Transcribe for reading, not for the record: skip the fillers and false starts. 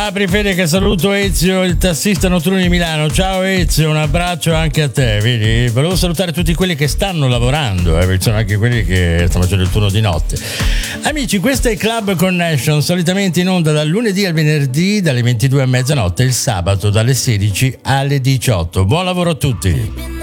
Apri Fede che saluto Ezio, il tassista notturno di Milano. Ciao Ezio, un abbraccio anche a te. Vedi, volevo salutare tutti quelli che stanno lavorando, perché sono anche quelli che stanno facendo il turno di notte. Amici, questo è Club Connection, solitamente in onda dal lunedì al venerdì dalle 22 a mezzanotte, il sabato dalle 16 alle 18. Buon lavoro a tutti.